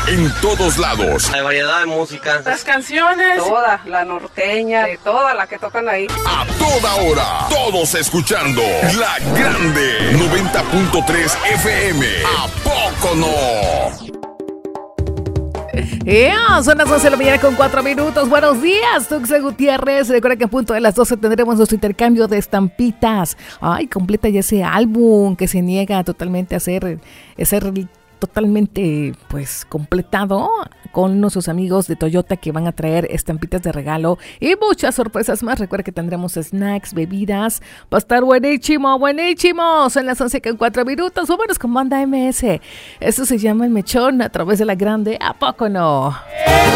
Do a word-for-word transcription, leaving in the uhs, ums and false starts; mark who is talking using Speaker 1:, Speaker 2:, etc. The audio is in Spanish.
Speaker 1: en todos lados.
Speaker 2: Hay variedad de música.
Speaker 3: Las canciones.
Speaker 4: Toda, la norteña, de toda la que tocan ahí.
Speaker 1: A toda hora, todos escuchando La Grande noventa punto tres F M. ¿A poco no?
Speaker 5: Yeah, son las once de la mañana con cuatro minutos. Buenos días, Tuxe Gutiérrez. Recuerda que a punto de las doce tendremos nuestro intercambio de estampitas. Ay, completa ya ese álbum que se niega totalmente a ser, a ser totalmente pues completado con nuestros amigos de Toyota que van a traer estampitas de regalo y muchas sorpresas más. Recuerda que tendremos snacks, bebidas, va a estar buenísimo, buenísimo. Son las once con cuatro minutos. Vámonos con Banda M S. Eso se llama El Mechón a través de La Grande. ¿A poco no?